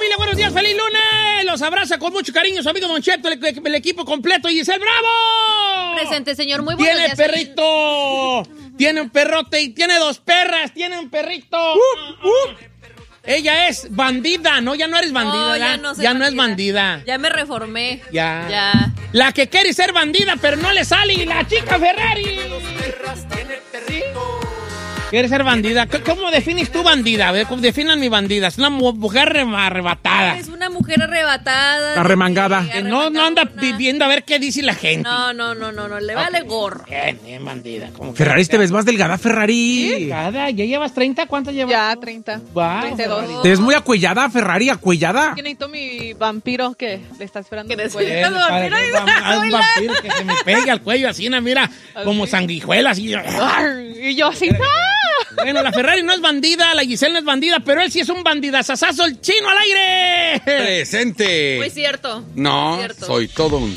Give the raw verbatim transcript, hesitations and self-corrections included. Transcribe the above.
familia, buenos días, feliz lunes. Los abraza con mucho cariño su amigo Don Cheto, el, el equipo completo. Y es el Bravo. Presente, señor, muy buenos Tiene días. perrito. Tiene un perrote y tiene dos perras. Tiene un perrito. Uh, uh. Ella es bandida, ¿no? Ya no eres bandida, No, ¿verdad? ya no soy Ya no bandida. es bandida. Ya me reformé. Ya. Ya. La que quiere ser bandida, pero no le sale. La chica Ferrari. Quiere ser bandida. ¿Cómo defines tú bandida? A ver, definan mi bandida. Es una mujer arrebatada. Es una mujer arrebatada. Arremangada. Que no, no anda viviendo a ver qué dice la gente. No, no, no, no, no. Le vale gorro. Bien, bien, bandida. Ferrari, te ves más delgada, Ferrari. Delgada. ¿Ya llevas treinta? ¿Cuánto llevas? Ya, treinta. Wow, treinta y dos. Te ves muy acuellada, Ferrari, acuellada. ¿Quién necesito mi vampiro que le está esperando? Que en el cuello? necesita- Eh, vampiro para- y va- va a un vampiro que se me pegue al cuello así, ¿no? Mira, como sanguijuela así. Arr, Y yo así, ¡ah! Bueno, la Ferrari no es bandida, la Giselle no es bandida, pero él sí es un bandidazazazo, el chino al aire. Presente. Muy cierto. No, Cierto. soy todo un